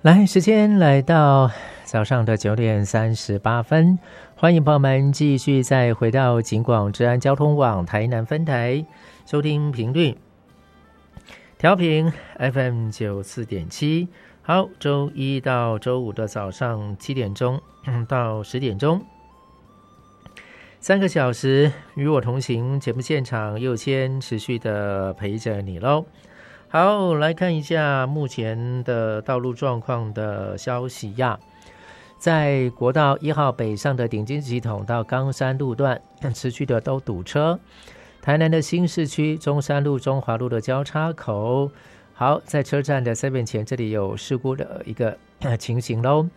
来，时间来到早上的9:38，欢迎朋友们继续再回到警广治安交通网台南分台，收听频率调频 FM94.7。好，周一到周五的早上7点钟到10点钟，3个小时与我同行，节目现场又先持续的陪着你咯。好，来看一下目前的道路状况的消息呀。在国道1号北上的顶尖系统到冈山路段持续的都堵车，台南的新市区中山路中华路的交叉口，好，在车站的7前这里有事故的一个情形咯。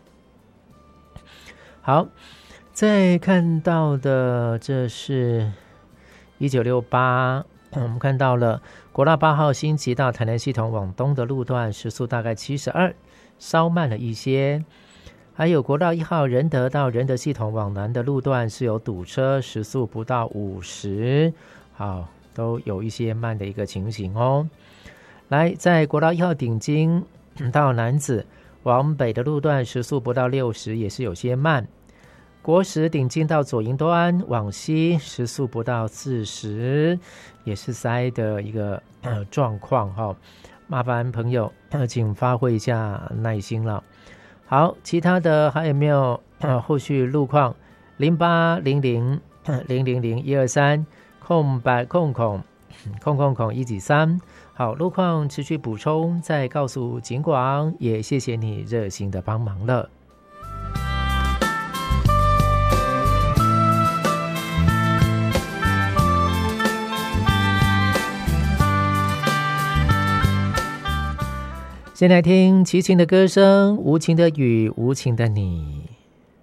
好，再看到的这是1968，我们看到了国道8号新吉到台南系统往东的路段时速大概72，稍慢了一些。还有国道1号仁德到仁德系统往南的路段是有堵车，时速不到50，好，都有一些慢的一个情形哦。来，在国道1号顶金到楠梓往北的路段时速不到60，也是有些慢。国十顶金到左营端往西时速不到40，也是塞的一个状况哈，麻烦朋友请发挥一下耐心了。好，其他的还有没有后续路况？0800000123空白空193。好，路况持续补充，再告诉警广，也谢谢你热心的帮忙了。先来听齐秦的歌声，无情的雨，无情的你。